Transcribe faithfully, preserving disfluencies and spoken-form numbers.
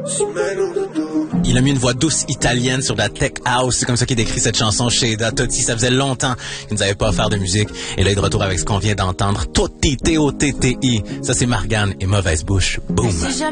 Il a mis une voix douce italienne sur de la tech house. C'est comme ça qu'il décrit cette chanson chez Totti. Ça faisait longtemps qu'il nous avait pas offert de musique. Et là, il est de retour avec ce qu'on vient d'entendre. Totti, T O T T I. Ça, c'est Margane et Mauvaise Bouche. Boom.